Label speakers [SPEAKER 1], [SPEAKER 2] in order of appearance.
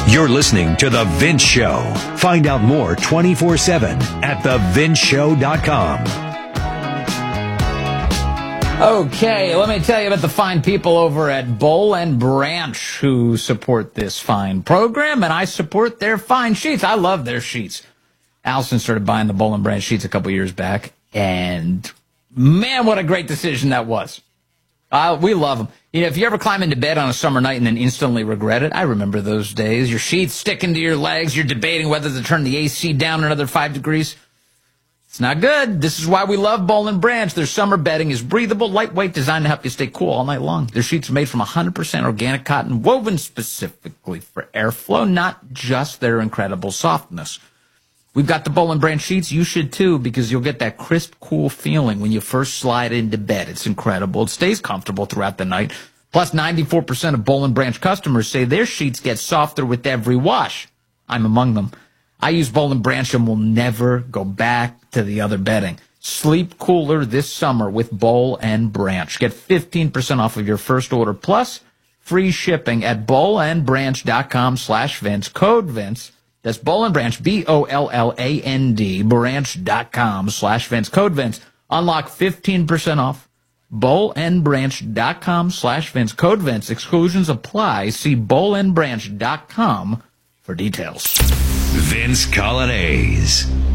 [SPEAKER 1] You're listening to The Vince Show. Find out more 24/7 at thevinceshow.com.
[SPEAKER 2] Okay, let me tell you about the fine people over at Boll and Branch who support this fine program, and I support their fine sheets. I love their sheets. Allison started buying the Boll and Branch sheets a couple years back, and man, what a great decision that was. We love them. You know, if you ever climb into bed on a summer night and then instantly regret it, I remember those days. Your sheets sticking to your legs, you're debating whether to turn the AC down another 5 degrees. It's not good. This is why we love Boll and Branch. Their summer bedding is breathable, lightweight, designed to help you stay cool all night long. Their sheets are made from 100% organic cotton, woven specifically for airflow, not just their incredible softness. We've got the Boll and Branch sheets. You should too, because you'll get that crisp, cool feeling when you first slide into bed. It's incredible. It stays comfortable throughout the night. Plus, 94% of Boll and Branch customers say their sheets get softer with every wash. I'm among them. I use Boll and Branch and will never go back to the other bedding. Sleep cooler this summer with Boll and Branch. Get 15% off of your first order plus free shipping at bollandbranch.com/Vince. Code Vince. That's Boll and Branch, BOLLAND, branch.com/Vince. Code Vince. Unlock 15% off. bollandbranch.com/Vince. Code Vince. Exclusions apply. See bollandbranch.com for details.
[SPEAKER 1] Vince Coglianese.